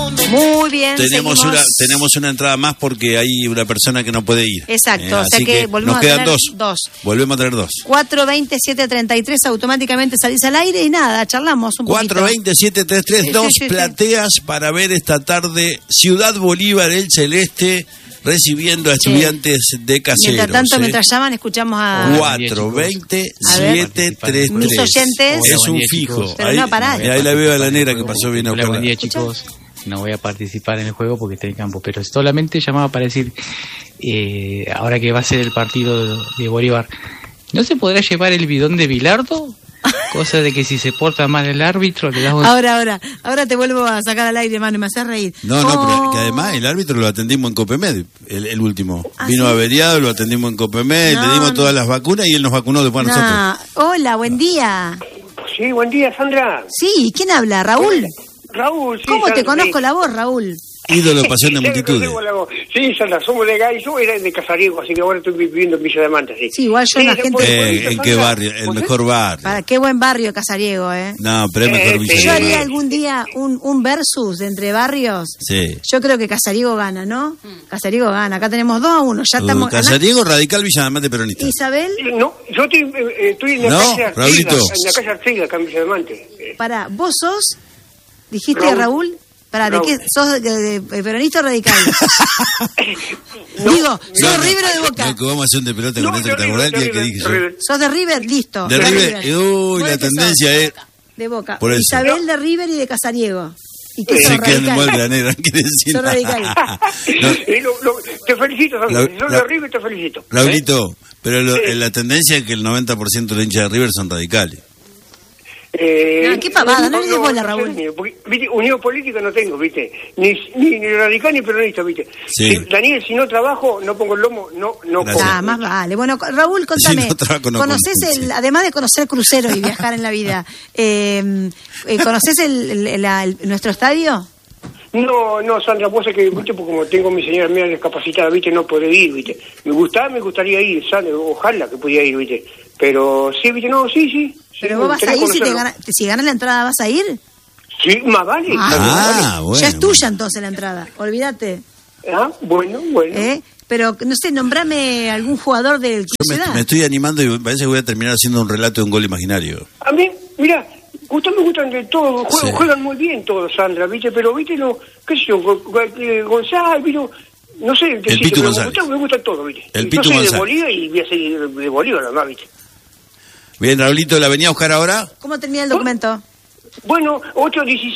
Muy bien, tenemos seguimos. tenemos una entrada más porque hay una persona que no puede ir. Exacto, o sea así que volvemos nos a quedan tener dos. Volvemos a tener dos. 420-733, automáticamente salís al aire y nada, charlamos un poquito. 420-733, dos plateas para ver esta tarde Ciudad Bolívar, el Celeste, recibiendo a estudiantes de Caseros. Mientras tanto, mientras llaman, escuchamos a... 420-733. Mis oyentes. Es un fijo. Pero no pará. Ahí la veo a la negra que pasó bien a Hola, buen día, chicos. No voy a participar en el juego porque estoy en campo, pero solamente llamaba para decir, ahora que va a ser el partido de Bolívar, ¿no se podrá llevar el bidón de Bilardo? Cosa de que si se porta mal el árbitro le damos... Ahora te vuelvo a sacar al aire, mano, me haces reír. No, pero que además el árbitro lo atendimos en Copemed, el último. Vino ¿sí? averiado, lo atendimos en Copemed, le dimos todas las vacunas y él nos vacunó después a nosotros. Hola, buen día. Sí, buen día, Sandra. Sí, ¿quién habla? ¿Raúl? Raúl, sí. ¿Cómo Sandra, te conozco sí. la voz, Raúl? Ídolo, pasión de multitudes. Sí, Sandra, somos de Gay, yo era de Casariego, así que ahora estoy viviendo en Villa de Manta, sí. Sí, igual yo la gente... ¿En qué barrio? El mejor barrio. Para qué buen barrio Casariego, No, pero es mejor Villa Yo de haría Manta. algún día un versus entre barrios. Sí. Yo creo que Casariego gana, ¿no? Casariego gana. Acá tenemos 2-1. Ya estamos. Casariego, Radical, Villa de Manta, peronista. Isabel. No, yo estoy en la calle Artigas, Raulito. en la calle Artigas, acá en Villa de Manta. Pará, vos sos, dijiste Raúl. Pará, ¿de qué? ¿Sos de peronista o radical? Digo, ¿sos River o de Boca? No, que vamos a hacer un de pelota con eso que te acordás el día que dije yo. ¿Sos de River? Listo. De River. Uy, la tendencia es... De Boca. Por eso. Isabel de River y de Casariego. ¿Y qué Se sos queda en el radical? molde la negra, quiere decir. Sos radical. Te felicito, Sandra. Soy de River y te felicito. Raulito, pero la tendencia es que el 90% de los hinchas de River son radicales. Qué pavada, no le des bola, Raúl. Porque, ¿viste? Unión política no tengo, ¿viste? Ni radical ni peronista, ¿viste? Sí. Daniel, si no trabajo, no pongo el lomo, no como. Más vale. Bueno, Raúl, contame. Si no trabajo, no ¿Conoces además de conocer cruceros y viajar en la vida, ¿conoces nuestro estadio? No, Sandra, vos sabés que, ¿viste? Porque como tengo a mi señora media discapacitada, ¿viste? No podré ir, ¿viste? Me gustaría ir, Sandra, ojalá que pudiera ir, ¿viste? Pero sí, ¿viste? No, sí. ¿Pero vos vas a ir si ganas la entrada, vas a ir? Sí, más vale. Bueno. Ya es tuya entonces la entrada, olvídate. Bueno. Pero, no sé, nombrame algún jugador del Club Ciudad. Me estoy animando y me parece que voy a terminar haciendo un relato de un gol imaginario. A mí, mira, me gustan de todos, juegan muy bien todos, Sandra, ¿viste? Pero, ¿viste? No, qué sé yo, González, ¿viste? No sé, el Pitu González. Me gusta todo, ¿viste? El Pitu Yo soy González. de Bolívar y voy a seguir de Bolívar, además, ¿viste? Bien, Raulito, ¿la venía a buscar ahora? ¿Cómo termina el documento? Bueno, 8:16.